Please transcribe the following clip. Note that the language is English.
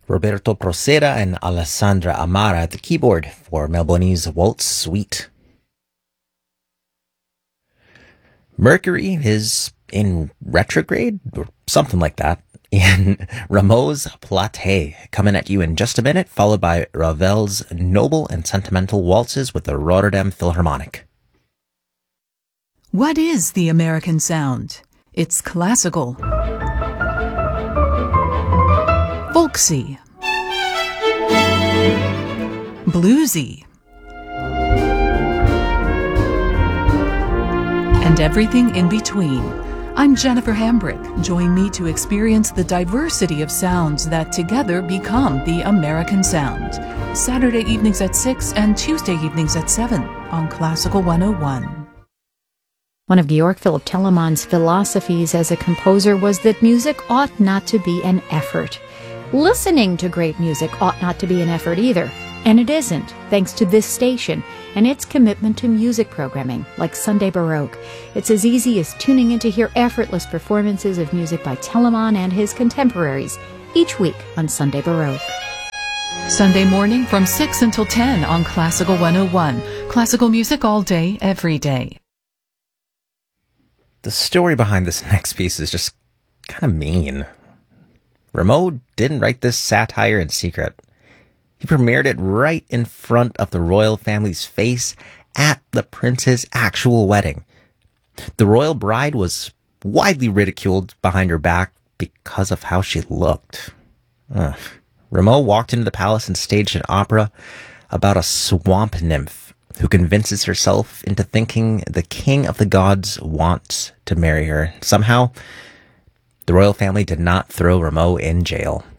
Roberto Procera and Alessandra Amara at the keyboard for Melboni's Waltz Suite. Mercury is in retrograde, or something like that, in Rameau's Platée, coming at you in just a minute, followed by Ravel's noble and sentimental waltzes with the Rotterdam Philharmonic. What is the American sound? It's classical, folksy, bluesy, and everything in between. I'm Jennifer Hambrick. Join me to experience the diversity of sounds that together become the American sound. Saturday evenings at 6 and Tuesday evenings at 7 on Classical 101. One of Georg Philipp Telemann's philosophies as a composer was that music ought not to be an effort. Listening to great music ought not to be an effort either. And it isn't, thanks to this station and its commitment to music programming, like Sunday Baroque. It's as easy as tuning in to hear effortless performances of music by Telemann and his contemporaries each week on Sunday Baroque. Sunday morning from 6 until 10 on Classical 101. Classical music all day, every day. The story behind this next piece is just kind of mean. Rameau didn't write this satire in secret. He premiered it right in front of the royal family's face at the prince's actual wedding. The royal bride was widely ridiculed behind her back because of how she looked. Rameau walked into the palace and staged an opera about a swamp nymph who convinces herself into thinking the king of the gods wants to marry her. Somehow, the royal family did not throw Rameau in jail.